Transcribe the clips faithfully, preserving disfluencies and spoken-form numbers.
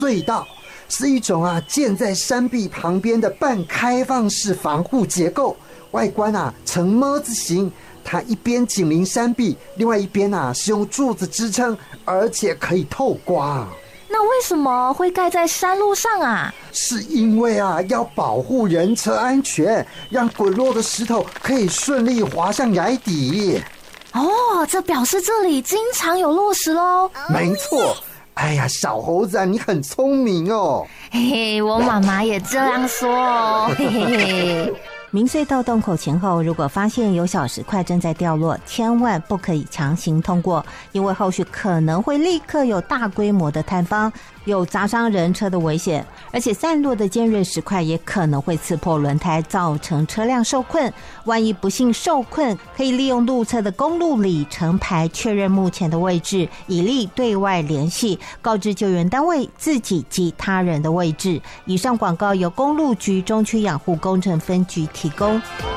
隧道是一种啊建在山壁旁边的半开放式防护结构，外观啊呈么字形，它一边紧邻山壁，另外一边啊是用柱子支撑，而且可以透光。 那为什么会盖在山路上啊？ 是因为啊要保护人车安全，让滚落的石头可以顺利滑向崖底。 哦，这表示这里经常有落石咯。 没错。哎呀，小猴子啊，你很聪明哦。 嘿嘿，我妈妈也这样说哦。嘿嘿嘿。 明隧道洞口前后，如果发现有小石块正在掉落，千万不可以强行通过，因为后续可能会立刻有大规模的坍方，有砸伤人车的危险。而且散落的尖锐石块也可能会刺破轮胎，造成车辆受困。万一不幸受困，可以利用路侧的公路里程牌确认目前的位置，以利对外联系，告知救援单位自己及他人的位置。以上广告由公路局中区养护工程分局提供。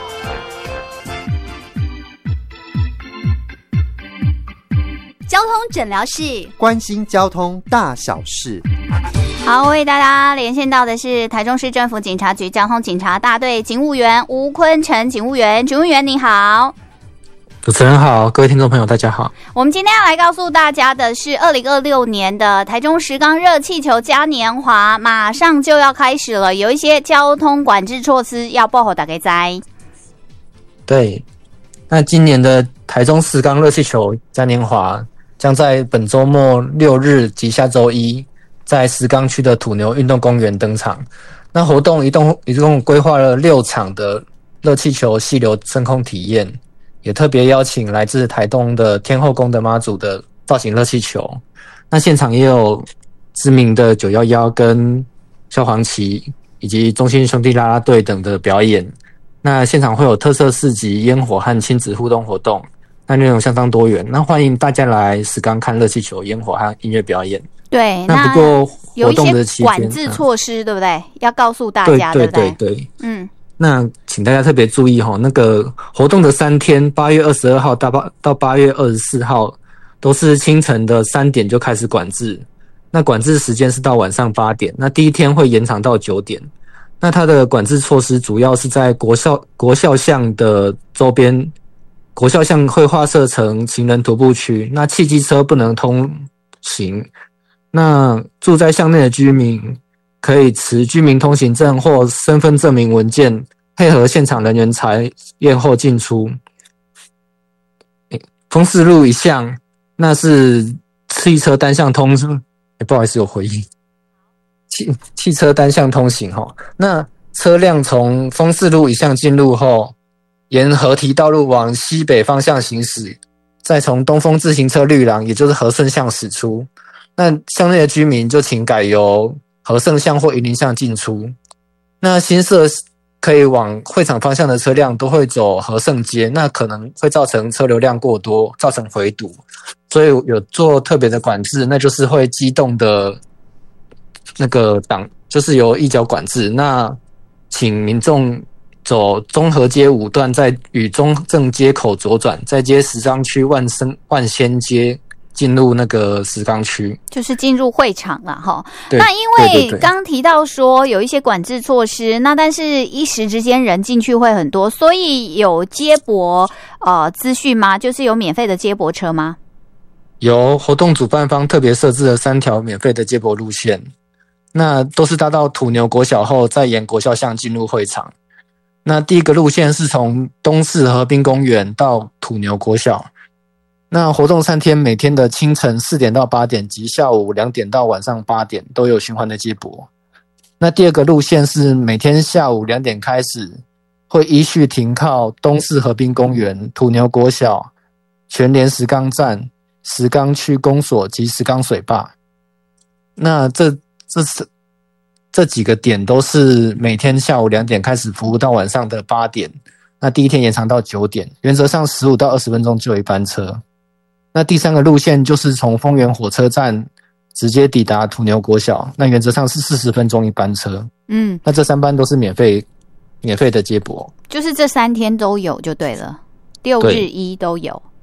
交通诊疗室， 关心交通大小事。 好，为大家连线到的是台中市政府警察局交通警察大队警务员吴坤成警务员。警务员你好。 主持人好，各位听众朋友大家好。 我们今天要来告诉大家的是二零二六年的台中石冈热气球嘉年华马上就要开始了，有一些交通管制措施要报给大家知。 对，那今年的台中石冈热气球嘉年华将在本周末六日及下周一在石冈区的土牛运动公园登场。那活动一共一共规划了六场的热气球细流升空体验，也特别邀请来自台东的天后宫的妈祖的造型热气球。那现场也有知名的九一一跟萧煌奇以及中信兄弟啦啦队等的表演。那现场会有特色市集、烟火和亲子互动活动，那内容相当多元。那欢迎大家来石冈看热气球、烟火和音乐表演。 对， 那不过活动的期间有一些管制措施、嗯、对不对？要告诉大家， 对对不对？ 对对对， 嗯。 那请大家特别注意齁，那个活动的三天，八月二十二号到八到八月二十四号，都是清晨的三点就开始管制。那管制时间是到晚上八点，那第一天会延长到九点。那它的管制措施主要是在国校国校巷的周边，国校巷会划设成行人徒步区，那汽机车不能通行。那住在巷内的居民可以持居民通行证或身份证明文件，配合现场人员查验后进出。丰四路一巷，那是汽车单向通，欸、不好意思有回应。汽汽车单向通行齁，那车辆从丰四路一巷进入后，沿河堤道路往西北方向行驶，再从东风自行车绿廊，也就是和顺巷驶出。那巷内的居民就请改由和盛巷或云林巷进出。那新设可以往会场方向的车辆都会走和盛街，那可能会造成车流量过多，造成回堵，所以有做特别的管制，那就是会机动的那个挡，就是由一角管制。那请民众走中和街五段，再与中正街口左转，再接石冈区万生万仙街进入那个石冈区， 就是进入会场了哈。那因为刚提到说有一些管制措施，那但是一时之间人进去会很多，所以有接驳呃资讯吗？就是有免费的接驳车吗？ 有，活动主办方特别设置了三条免费的接驳路线，那都是搭到土牛国小后，再沿国校巷进入会场。那第一个路线是从东势河滨公园到土牛国小。那活动三天，每天的清晨四点到八点及下午两点到晚上八点都有循环的接驳。那第二个路线是每天下午两点开始，会依序停靠东势河滨公园、土牛国小、全联石冈站、石冈区公所及石冈水坝。那这这这几个点都是每天下午两点开始服务到晚上的八点。那第一天延长到九点，原则上十五到二十分钟就有一班车。那第三个路线就是从丰原火车站直接抵达土牛国小，那原则上是四十分钟一班车。嗯，那这三班都是免费免费的接驳， 就是这三天都有就对了，六日一都有。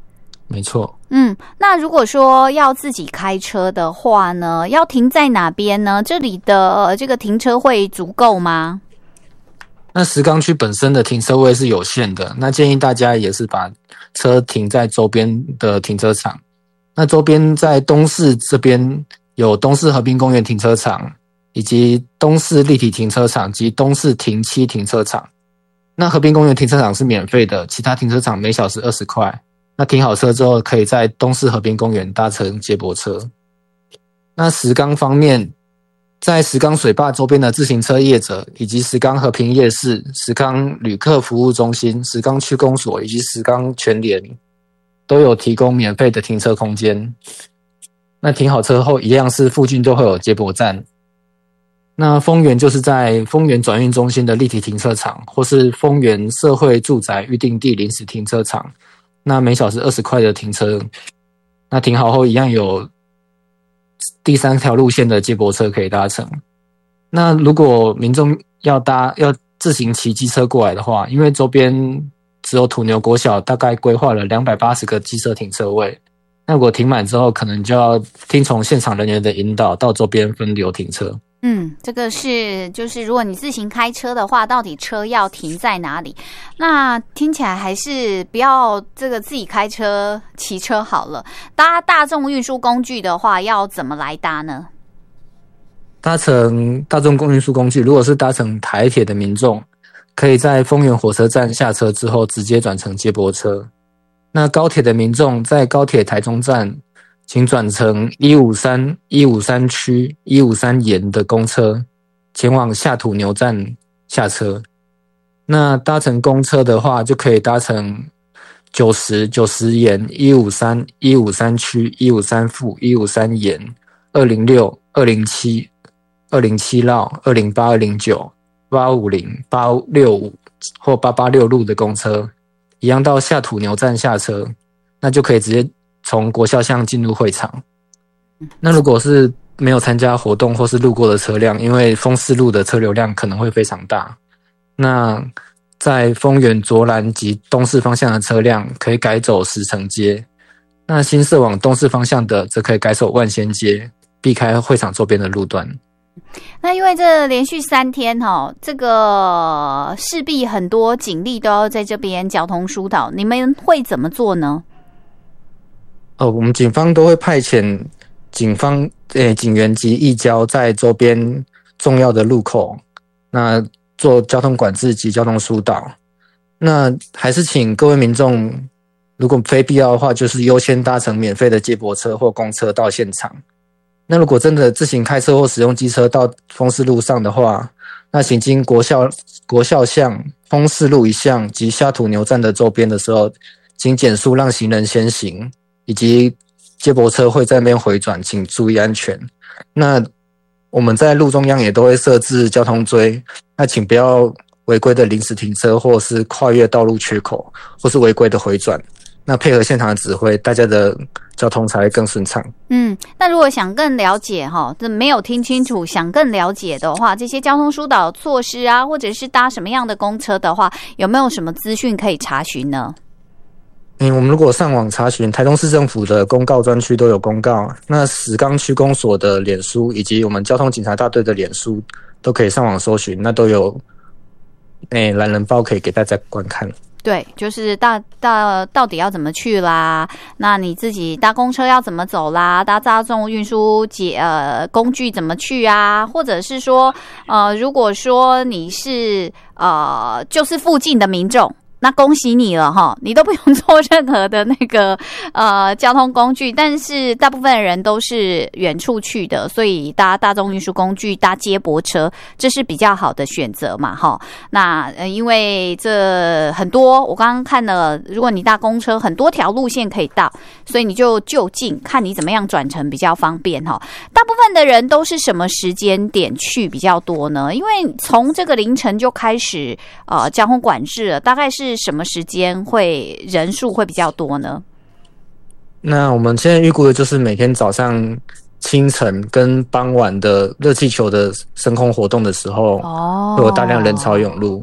没错。 嗯，那如果说要自己开车的话呢，要停在哪边呢？这里的、呃、这个停车会足够吗？ 那石冈区本身的停车位是有限的，那建议大家也是把车停在周边的停车场。那周边在东市这边有东市河滨公园停车场，以及东市立体停车场及东市停七停车场。那河滨公园停车场是免费的，其他停车场每小时二十块。那停好车之后，可以在东市河滨公园搭乘接驳车。那石冈方面，在石冈水坝周边的自行车业者，以及石冈和平夜市、石冈旅客服务中心、石冈区公所以及石冈全联，都有提供免费的停车空间。那停好车后，一样是附近就会有接驳站。那丰原就是在丰原转运中心的立体停车场，或是丰原社会住宅预定地临时停车场。那每小时二十块的停车，那停好后一样有第三条路线的接驳车可以搭乘。那如果民众要搭要自行骑机车过来的话，因为周边只有土牛国小大概规划了两百八十个机车停车位，那如果停满之后，可能就要听从现场人员的引导到周边分流停车。 嗯，这个是就是如果你自行开车的话，到底车要停在哪里？那听起来还是不要这个自己开车骑车好了。搭大众运输工具的话，要怎么来搭呢？ 搭乘大众运输工具，如果是搭乘台铁的民众，可以在丰原火车站下车之后直接转乘接驳车。那高铁的民众在高铁台中站，请转乘一五三、一五三区、一五三沿的公车，前往下土牛站下车。那搭乘公车的话，就可以搭乘九十、九十沿、一五三、一五三区、一五三附、一五三沿、二零六、二零七、二零七绕、二零八、二零九、八五零、八六五或八八六路的公车，一样到下土牛站下车，那就可以直接从国校巷进入会场。那如果是没有参加活动或是路过的车辆，因为丰四路的车流量可能会非常大，那在丰原卓兰及东势方向的车辆可以改走石城街，那新社往东势方向的则可以改走万仙街，避开会场周边的路段。 那因为这连续三天齁，这个势必很多警力都要在这边交通疏导，你们会怎么做呢？ 哦，我们警方都会派遣警方诶警员及义交在周边重要的路口，那做交通管制及交通疏导。那还是请各位民众，如果非必要的话，就是优先搭乘免费的接驳车或公车到现场。那如果真的自行开车或使用机车到丰势路上的话，那行经国校国校巷、丰势路一巷及下土牛站的周边的时候，请减速让行人先行，以及接驳车会在那边回转，请注意安全。那我们在路中央也都会设置交通锥，那请不要违规的临时停车，或是跨越道路缺口，或是违规的回转。那配合现场的指挥，大家的交通才会更顺畅。 嗯，那如果想更了解哈，这没有听清楚，想更了解的话，这些交通疏导措施啊，或者是搭什么样的公车的话，有没有什么资讯可以查询呢？ 嗯，我们如果上网查询，台中市政府的公告专区都有公告，那石冈区公所的脸书以及我们交通警察大队的脸书都可以上网搜寻，那都有诶懒人包可以给大家观看。 对，就是到到到底要怎么去啦？那你自己搭公车要怎么走啦？搭大众运输节呃工具怎么去啊？或者是说，呃，如果说你是呃就是附近的民众，那恭喜你了哈，你都不用坐任何的那个呃交通工具，但是大部分人都是远处去的，所以搭大众运输工具、搭接驳车，这是比较好的选择嘛哈。那呃因为这很多，我刚刚看了，如果你搭公车，很多条路线可以到，所以你就就近看你怎么样转乘比较方便哈。大部分的人都是什么时间点去比较多呢？因为从这个凌晨就开始呃交通管制了，大概是什么时间会人数会比较多呢？ 那我们现在预估的就是每天早上清晨跟傍晚的热气球的升空活动的时候，哦，会有大量人潮涌入。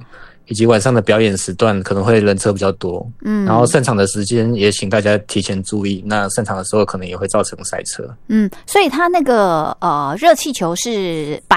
以及晚上的表演时段可能会人车比较多，嗯，然后散场的时间也请大家提前注意，那散场的时候可能也会造成塞车。 嗯，所以它那个呃热气球是白